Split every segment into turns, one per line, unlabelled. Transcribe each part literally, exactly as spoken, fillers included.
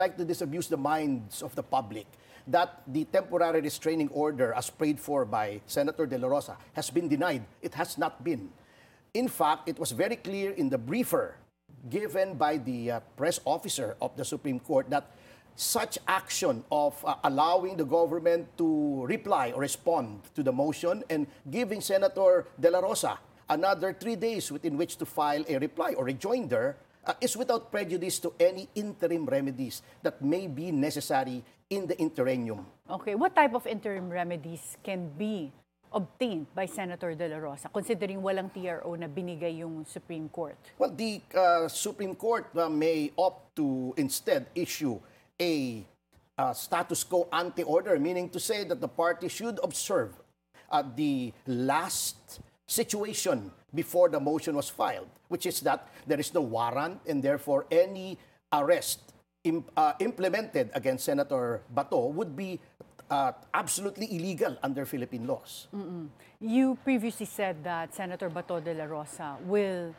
like to disabuse the minds of the public that the temporary restraining order as prayed for by Senator De La Rosa has been denied. It has not been. In fact, it was very clear in the briefer given by the uh, press officer of the Supreme Court that such action of uh, allowing the government to reply or respond to the motion and giving Senator De La Rosa another three days within which to file a reply or rejoinder uh, is without prejudice to any interim remedies that may be necessary in the interregnum.
Okay, what type of interim remedies can be obtained by Senator De La Rosa, considering walang T R O na binigay yung Supreme Court?
Well, the uh, Supreme Court uh, may opt to instead issue a uh, status quo ante-order, meaning to say that the party should observe uh, the last situation before the motion was filed, which is that there is no warrant and therefore any arrest im uh, implemented against Senator Bato would be uh, absolutely illegal under Philippine laws.
Mm-mm. You previously said that Senator Bato de la Rosa will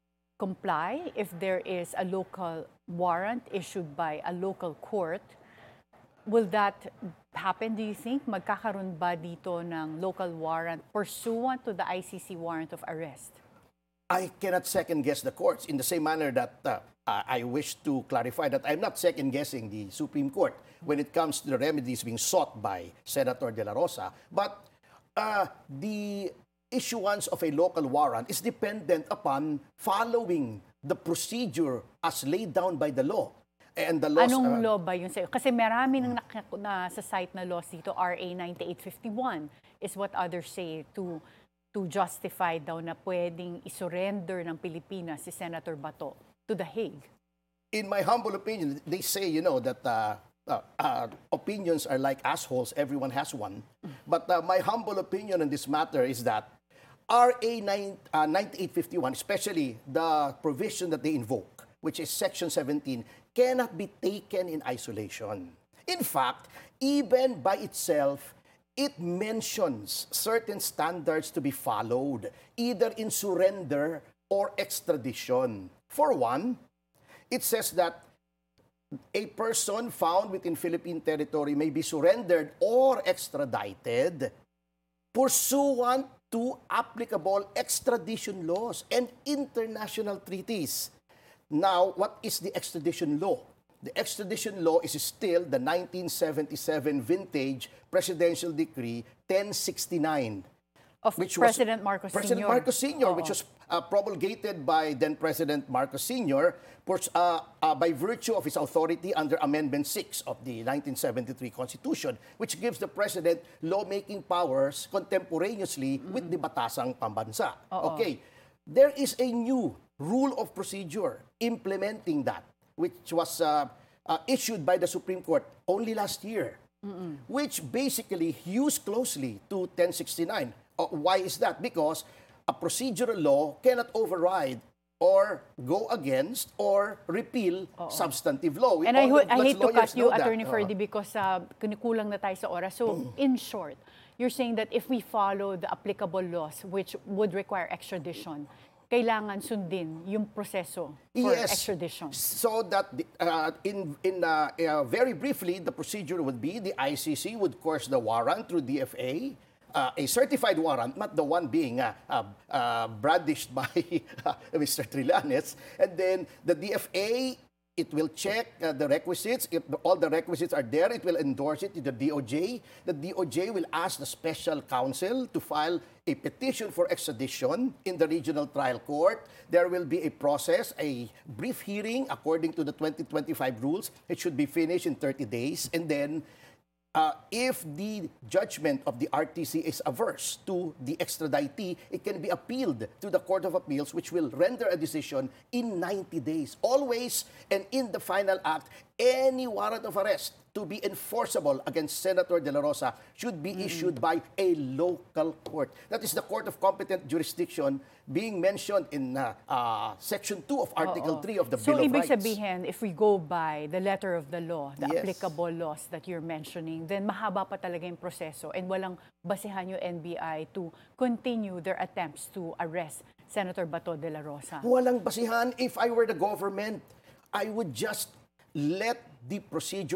comply if there is a local warrant issued by a local court. Will that happen, do you think? Magkakaroon ba dito ng local warrant pursuant to the I C C warrant of arrest?
I cannot second-guess the courts in the same manner that uh, I wish to clarify that I'm not second-guessing the Supreme Court when it comes to the remedies being sought by Senator De La Rosa. But uh, the issuance of a local warrant is dependent upon following the procedure as laid down by the law. And the laws,
Anong
uh,
law ba yun sa'yo? Kasi marami nang na, sa site na laws dito, R A ninety-eight fifty-one is what others say to to justify daw na pwedeng isurrender ng Pilipinas si Senator Bato to The Hague.
In my humble opinion, they say, you know, that uh, uh, uh, opinions are like assholes. Everyone has one. But uh, my humble opinion on this matter is that R A ninety-eight fifty-one, especially the provision that they invoke, which is Section seventeen, cannot be taken in isolation. In fact, even by itself, it mentions certain standards to be followed, either in surrender or extradition. For one, it says that a person found within Philippine territory may be surrendered or extradited pursuant to applicable extradition laws and international treaties. Now, what is the extradition law? The extradition law is still the nineteen seventy-seven vintage Presidential Decree ten sixty-nine.
Of
which
President
was
Marcos
President
Senior
Marcos Senior,
Oo.
which was uh, promulgated by then President Marcos Senior uh, uh, by virtue of his authority under Amendment six of the nineteen seventy-three Constitution, which gives the President lawmaking powers contemporaneously mm-hmm. with the Batasang Pambansa.
Oo.
Okay, there is a new rule of procedure implementing that, which was uh, uh, issued by the Supreme Court only last year, mm-mm. which basically hews closely to ten sixty-nine. Uh, why is that? Because a procedural law cannot override or go against or repeal Uh-oh. substantive law.
And I, I hate to cut you, Attorney
that.
Ferdy, because uh, kunikulang na tayo sa oras. So, mm. in short, you're saying that if we follow the applicable laws, which would require extradition, kailangan sundin yung proseso for
yes.
extradition.
So that, the, uh, in, in uh, uh, very briefly, the procedure would be the I C C would course the warrant through D F A, uh, a certified warrant, not the one being uh, uh, uh, brandished by uh, Mister Trillanes, and then the D F A, it will check uh, the requisites. If the, all the requisites are there, it will endorse it to the D O J. The D O J will ask the special counsel to file a petition for extradition in the regional trial court. There will be a process, a brief hearing according to the twenty twenty-five rules. It should be finished in thirty days. And then Uh, if the judgment of the R T C is averse to the extraditee, it can be appealed to the Court of Appeals, which will render a decision in ninety days. Always, and in the final act, any warrant of arrest to be enforceable against Senator De La Rosa should be mm-hmm. issued by a local court. That is the court of competent jurisdiction being mentioned in uh, uh, Section two of Article three of the
so,
Bill of
ibig
Rights.
sabihin, if we go by the letter of the law, the
yes.
applicable laws that you're mentioning, then mahaba pa talaga yung proseso and walang basehan yung N B I to continue their attempts to arrest Senator Bato de la Rosa.
Walang basihan. If I were the government, I would just let the procedure